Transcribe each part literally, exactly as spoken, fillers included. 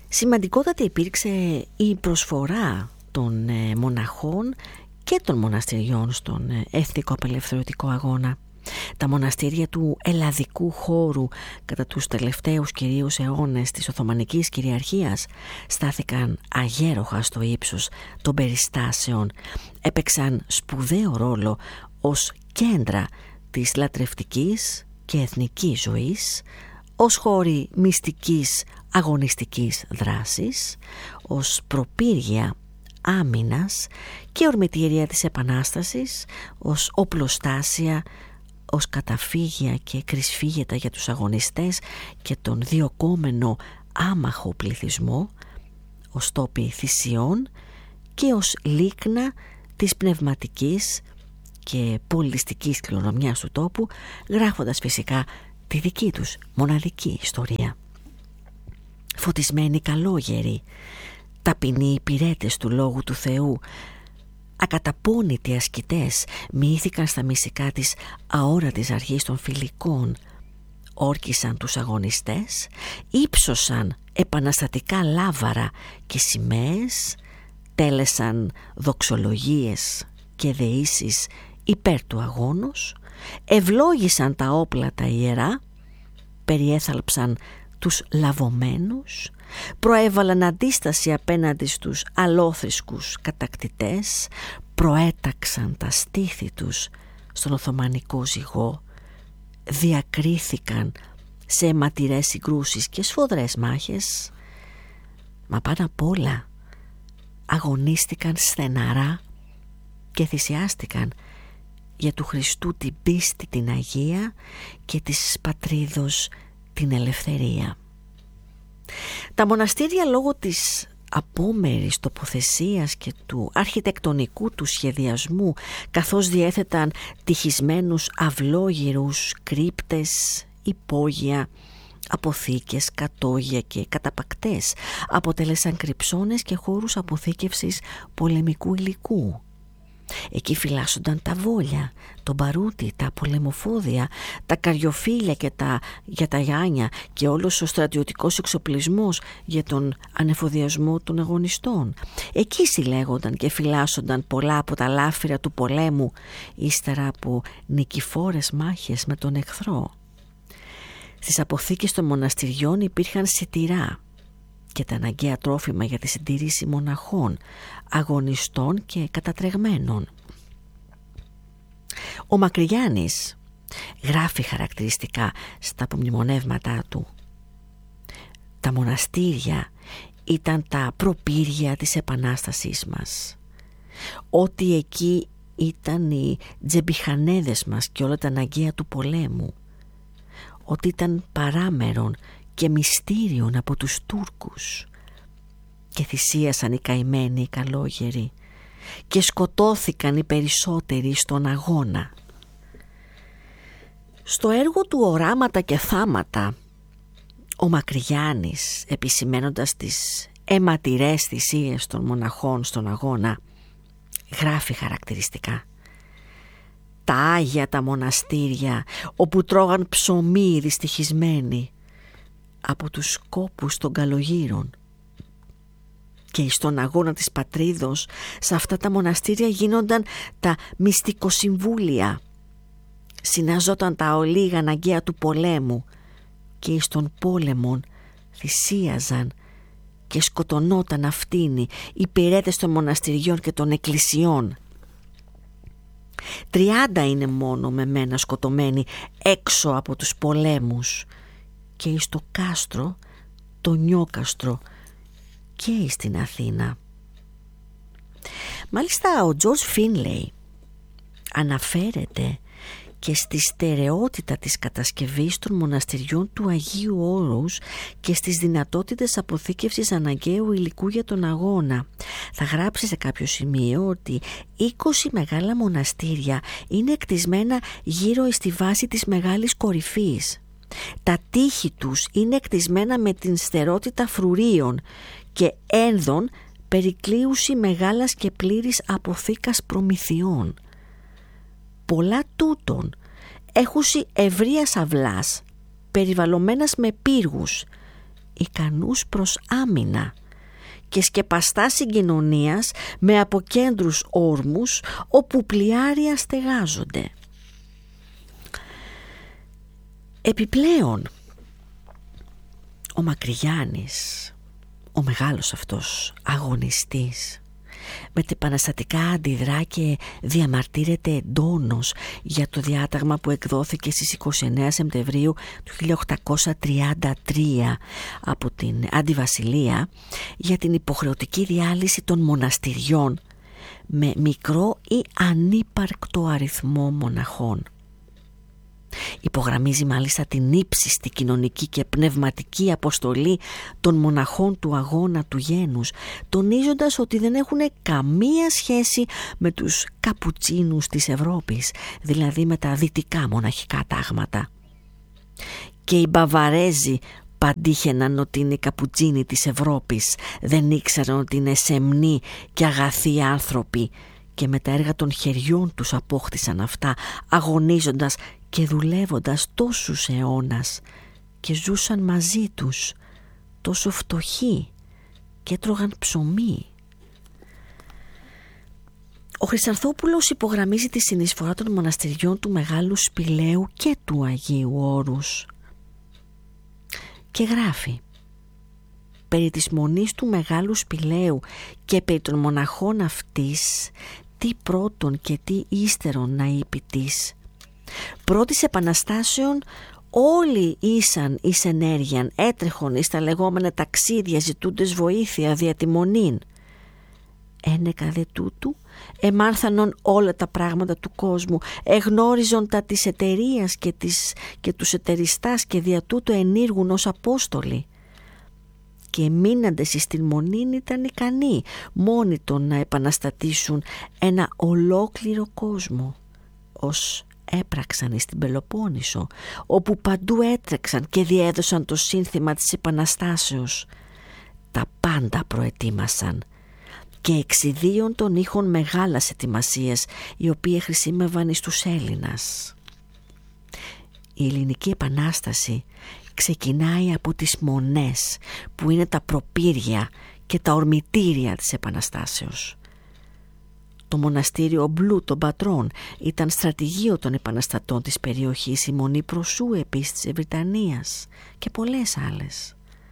Σημαντικότατη υπήρξε η προσφορά των ε, μοναχών και των μοναστηριών στον ε, εθνικό απελευθερωτικό αγώνα. Τα μοναστήρια του ελλαδικού χώρου κατά τους τελευταίους κυρίως αιώνες της Οθωμανικής κυριαρχίας στάθηκαν αγέροχα στο ύψος των περιστάσεων, έπαιξαν σπουδαίο ρόλο ως κέντρα της λατρευτικής και εθνικής ζωής, ως χώροι μυστικής αγωνιστικής δράσης, ως προπύργια άμυνας και ορμητήρια της Επανάστασης, ως οπλοστάσια, ως καταφύγια και κρυσφύγετα για τους αγωνιστές και τον διωκόμενο άμαχο πληθυσμό, ως τόποι θυσιών και ως λίκνα της πνευματικής και πολιτιστικής κληρονομιάς του τόπου, γράφοντας φυσικά τη δική τους μοναδική ιστορία. Φωτισμένοι καλόγεροι, ταπεινοί υπηρέτες του Λόγου του Θεού, ακαταπώνητοι ασκητές μοιήθηκαν στα μυστικά της αόρατης αρχής των φιλικών, όρκισαν τους αγωνιστές, ύψωσαν επαναστατικά λάβαρα και σημαίες, τέλεσαν δοξολογίες και δεήσεις υπέρ του αγώνος, ευλόγησαν τα όπλα τα ιερά, περιέθαλψαν τους λαβωμένους, προέβαλαν αντίσταση απέναντι στους αλόθρησκους κατακτητές, προέταξαν τα στήθη τους στον Οθωμανικό ζυγό, διακρίθηκαν σε αιματηρές συγκρούσεις και σφοδρές μάχες, μα πάνω απ' όλα αγωνίστηκαν στεναρά και θυσιάστηκαν για του Χριστού την πίστη την Αγία και της πατρίδος την ελευθερία. Τα μοναστήρια, λόγω της απόμερης τοποθεσίας και του αρχιτεκτονικού του σχεδιασμού, καθώς διέθεταν τυχισμένους αυλόγυρους, κρύπτες, υπόγεια, αποθήκες, κατόγια και καταπακτές, αποτέλεσαν κρυψώνες και χώρους αποθήκευσης πολεμικού υλικού. Εκεί φυλάσσονταν τα βόλια, το μπαρούτι, τα πολεμοφόδια, τα καριοφύλια και τα γιαταγιάνια και όλος ο στρατιωτικός εξοπλισμός για τον ανεφοδιασμό των αγωνιστών. Εκεί συλλέγονταν και φυλάσσονταν πολλά από τα λάφυρα του πολέμου, ύστερα από νικηφόρες μάχες με τον εχθρό. Στις αποθήκες των μοναστηριών υπήρχαν σιτηρά και τα αναγκαία τρόφιμα για τη συντήρηση μοναχών, αγωνιστών και κατατρεγμένων. Ο Μακρυγιάννης γράφει χαρακτηριστικά στα απομνημονεύματά του: «Τα μοναστήρια ήταν τα προπύργια της Επανάστασής μας. Ό,τι εκεί ήταν οι τζεμπιχανέδες μας και όλα τα αναγκαία του πολέμου. Ότι ήταν παράμερον και μυστήριον από τους Τούρκους και θυσίασαν οι καημένοι οι καλόγεροι και σκοτώθηκαν οι περισσότεροι στον αγώνα». Στο έργο του «Οράματα και θάματα», ο Μακρυγιάννης, επισημένοντας τις αιματηρές θυσίες των μοναχών στον αγώνα, γράφει χαρακτηριστικά: «Τα άγια τα μοναστήρια όπου τρώγαν ψωμί οι δυστυχισμένοι από τους κόπους των καλογύρων, και στον αγώνα της πατρίδος σε αυτά τα μοναστήρια γίνονταν τα μυστικοσυμβούλια, συναζόταν τα ολίγα αναγκαία του πολέμου και εις των πόλεμων θυσίαζαν και σκοτωνόταν αυτήνοι οι υπηρέτες των μοναστηριών και των εκκλησιών. Τριάντα είναι μόνο με μένα σκοτωμένοι έξω από τους πολέμους και εις το κάστρο, το Νιόκαστρο και εις την Αθήνα». Μάλιστα ο Τζορτζ Φίνλεϊ αναφέρεται και στη στερεότητα της κατασκευής των μοναστηριών του Αγίου Όρους και στις δυνατότητες αποθήκευσης αναγκαίου υλικού για τον αγώνα. Θα γράψει σε κάποιο σημείο ότι είκοσι μεγάλα μοναστήρια είναι εκτισμένα γύρω στη βάση της μεγάλης κορυφής. Τα τείχη τους είναι εκτισμένα με την στερότητα φρουρίων και ένδων περικλείουσι μεγάλας και πλήρης αποθήκας προμηθειών. Πολλά τούτων έχουσι ευρείας αυλάς, περιβαλλομένας με πύργους, ικανούς προς άμυνα και σκεπαστά συγκοινωνίας με αποκέντρους όρμους όπου πλοιάρια στεγάζονται. Επιπλέον, ο Μακρυγιάννης, ο μεγάλος αυτός αγωνιστής, με τα επαναστατικά αντιδρά και διαμαρτύρεται εντόνως για το διάταγμα που εκδόθηκε στις είκοσι εννέα Σεπτεμβρίου του χίλια οκτακόσια τριάντα τρία από την Αντιβασιλεία για την υποχρεωτική διάλυση των μοναστηριών με μικρό ή ανύπαρκτο αριθμό μοναχών. Υπογραμμίζει μάλιστα την ύψιστη κοινωνική και πνευματική αποστολή των μοναχών του αγώνα του γένους, τονίζοντας ότι δεν έχουν καμία σχέση με τους καπουτσίνους της Ευρώπης, δηλαδή με τα δυτικά μοναχικά τάγματα. Και οι Μπαβαρέζοι παντήχαιναν ότι είναι οι καπουτσίνοι της Ευρώπης, δεν ήξεραν ότι είναι σεμνοί και αγαθοί άνθρωποι, και με τα έργα των χεριών τους απόκτησαν αυτά, αγωνίζοντας και δουλεύοντας τόσους αιώνας, και ζούσαν μαζί τους τόσο φτωχοί και τρώγαν ψωμί. Ο Χρυσανθόπουλος υπογραμμίζει τη συνεισφορά των μοναστηριών του Μεγάλου Σπηλαίου και του Αγίου Όρους και γράφει: περί της μονής του Μεγάλου Σπηλαίου και περί των μοναχών αυτής, τι πρώτον και τι ύστερον να είπε της. Πρώτης επαναστάσεων όλοι ήσαν εις ενέργειαν, έτρεχον εις τα λεγόμενα ταξίδια ζητούντες βοήθεια δια τη μονήν. Ένεκα δε τούτου εμάρθανον όλα τα πράγματα του κόσμου, εγνώριζον τα της εταιρείας και, της, και τους εταιριστάς και δια τούτο ενήργουν ως Απόστολοι. Και μείναντες εις την μονήν ήταν ικανοί μόνοι των να επαναστατήσουν ένα ολόκληρο κόσμο, ως έπραξαν εις την Πελοπόννησο, όπου παντού έτρεξαν και διέδωσαν το σύνθημα της επαναστάσεως. Τα πάντα προετοίμασαν και εξιδίων των ήχων μεγάλας ετοιμασίας, οι οποίοι χρησιμεύαν εις τους Έλληνας. Η Ελληνική Επανάσταση ξεκινάει από τις μονές, που είναι τα προπήρια και τα ορμητήρια της επαναστάσεως. Το μοναστήριο Μπλου των Πατρών ήταν στρατηγείο των επαναστατών της περιοχής, η μονή Προσού επίσης της Βρυτανίας και πολλές άλλες.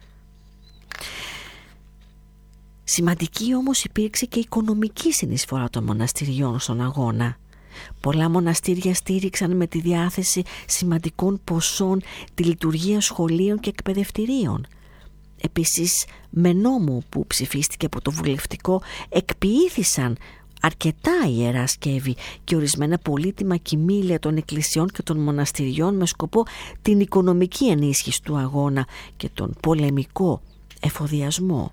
Σημαντική όμως υπήρξε και η οικονομική συνεισφορά των μοναστηριών στον αγώνα. Πολλά μοναστήρια στήριξαν με τη διάθεση σημαντικών ποσών τη λειτουργία σχολείων και εκπαιδευτηρίων. Επίσης, με νόμο που ψηφίστηκε από το βουλευτικό, εκποιήθησαν αρκετά ιερά σκεύη και ορισμένα πολύτιμα κοιμήλια των εκκλησιών και των μοναστηριών με σκοπό την οικονομική ενίσχυση του αγώνα και τον πολεμικό εφοδιασμό.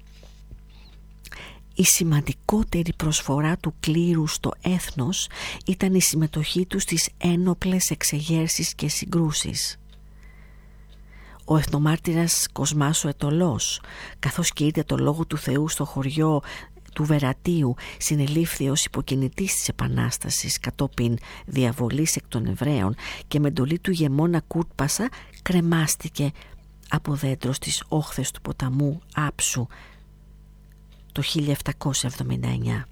Η σημαντικότερη προσφορά του κλήρου στο έθνος ήταν η συμμετοχή του στις ένοπλες εξεγέρσεις και συγκρούσεις. Ο εθνομάρτυρας Κοσμάς ο Αιτωλός, καθώς κηρύττει το λόγο του Θεού στο χωριό του Βερατίου, συνελήφθη ως υποκινητής της Επανάστασης κατόπιν διαβολής εκ των Εβραίων και με εντολή του ηγεμόνα Κούρτπασα κρεμάστηκε από δέντρο στις όχθες του ποταμού Άψου το χίλια επτακόσια εβδομήντα εννέα.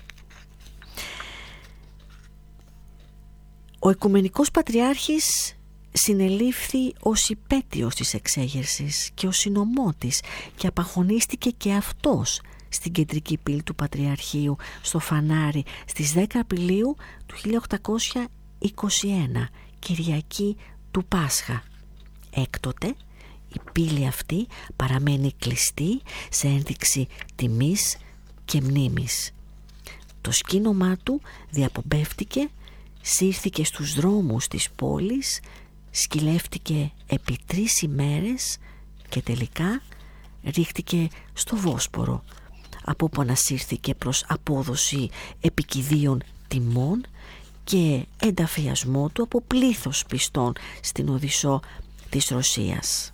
Ο Οικουμενικός Πατριάρχης συνελήφθη ως υπέτειος της εξέγερσης και ως συνομότης και απαγχωνίστηκε και αυτός στην κεντρική πύλη του Πατριαρχείου στο Φανάρι στις δέκα Απριλίου του χίλια οκτακόσια είκοσι ένα, Κυριακή του Πάσχα. Έκτοτε η πύλη αυτή παραμένει κλειστή σε ένδειξη τιμής και μνήμης. Το σκήνομά του διαπομπεύτηκε, σύρθηκε στους δρόμους της πόλης, σκυλεύτηκε επί τρεις ημέρες και τελικά ρίχτηκε στο Βόσπορο, από όπου ανασύρθηκε προς απόδοση επικηδίων τιμών και ενταφιασμό του από πλήθος πιστών στην Οδυσσό της Ρωσίας.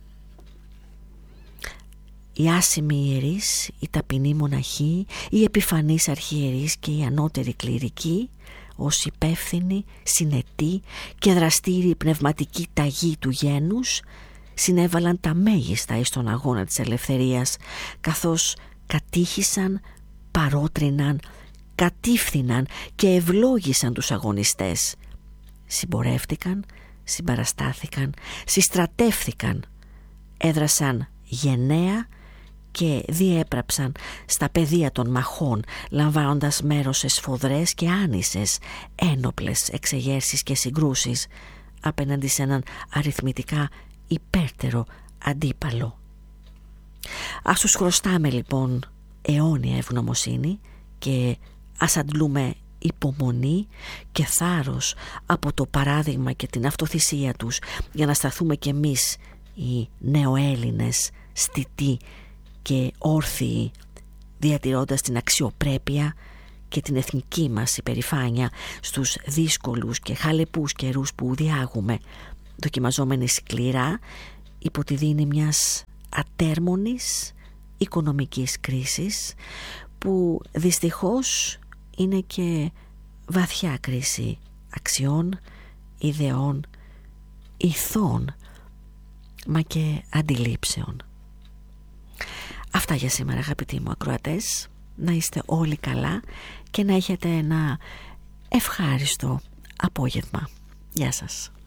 Οι άσημοι ιερείς, οι ταπεινοί μοναχοί, οι επιφανείς αρχιερείς και οι ανώτεροι κληρικοί, ως υπεύθυνοι, συνετοί και δραστήριοι πνευματική ταγή του γένους, συνέβαλαν τα μέγιστα εις τον αγώνα της ελευθερίας, καθώς κατήχησαν, παρότριναν, κατήφθηναν και ευλόγησαν τους αγωνιστές. Συμπορεύτηκαν, συμπαραστάθηκαν, συστρατεύθηκαν, έδρασαν γενναία και διέπραψαν στα πεδία των μαχών, λαμβάνοντας μέρος σε σφοδρές και άνισες ένοπλες εξεγέρσεις και συγκρούσεις απέναντι σε έναν αριθμητικά υπέρτερο αντίπαλο. Ας τους χρωστάμε λοιπόν αιώνια ευγνωμοσύνη και ας αντλούμε υπομονή και θάρρος από το παράδειγμα και την αυτοθυσία τους, για να σταθούμε κι εμείς οι νεοέλληνες στιτοί και όρθιοι, διατηρώντας την αξιοπρέπεια και την εθνική μας υπερηφάνεια στους δύσκολους και χαλεπούς καιρούς που διάγουμε, δοκιμαζόμενοι σκληρά υπό τη δίνη μιας ατέρμονης οικονομικής κρίσης, που δυστυχώς είναι και βαθιά κρίση αξιών, ιδεών, ηθών, μα και αντιλήψεων. Αυτά για σήμερα, αγαπητοί μου ακροατές. Να είστε όλοι καλά και να έχετε ένα ευχάριστο απόγευμα. Γεια σας.